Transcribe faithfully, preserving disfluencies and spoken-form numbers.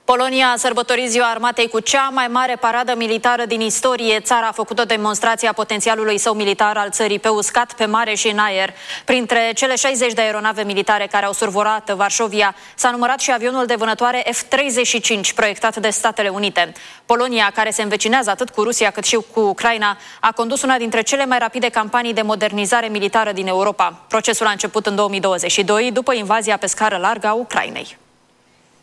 Polonia a sărbătorit Ziua Armatei cu cea mai mare paradă militară din istorie. Țara a făcut o demonstrație a potențialului său militar al țării pe uscat, pe mare și în aer. Printre cele șaizeci de aeronave militare care au survolat Varșovia s-a numărat și avionul de vânătoare F treizeci și cinci, proiectat de Statele Unite. Polonia, care se învecinează atât cu Rusia cât și cu Ucraina, a condus una dintre cele mai rapide campanii de modernizare militară din Europa. Procesul a început în două mii douăzeci și doi, după invazia pe scară largă a Ucrainei.